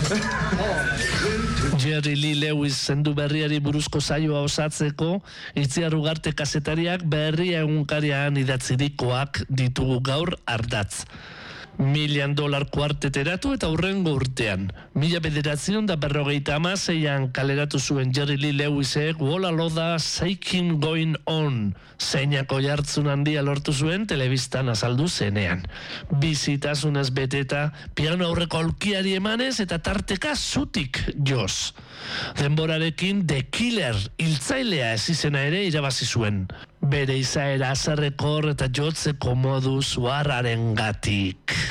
Jerry Lee Lewis zendu berriari buruzko saioa osatzeko, Itziar Ugarte kazetariak berria egunkarian idatzirikoak ditugu gaur ardatz. $1 million kuarteteratu eta hurrengo urtean. 1956an kaleratu zuen Jerry Lee Lewisek Wola Loda Shaking Going On zeinako jartzun handia lortu zuen telebistan azaldu zenean. Bizitasunez beteta, piano aurreko aulkiari emanez eta tarteka zutik joz. Denborarekin The Killer hiltzailea ezizena ere irabazi zuen. Bere izaera azarrekor eta jotzeko modu zuarraren gatik.